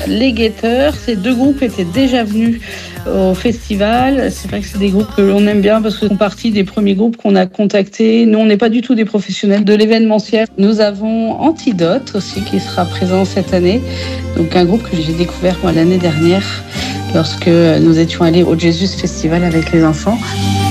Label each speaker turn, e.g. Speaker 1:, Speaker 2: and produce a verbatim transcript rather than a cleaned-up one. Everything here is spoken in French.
Speaker 1: Les Guetteurs. Ces deux groupes étaient déjà venus au festival. C'est vrai que c'est des groupes que l'on aime bien parce qu'ils font partie des premiers groupes qu'on a contactés. Nous, on n'est pas du tout des professionnels de l'événementiel. Nous avons Antidote aussi qui sera présent cette année. Donc un groupe que j'ai découvert moi l'année dernière lorsque nous étions allés au Jesus Festival avec les enfants.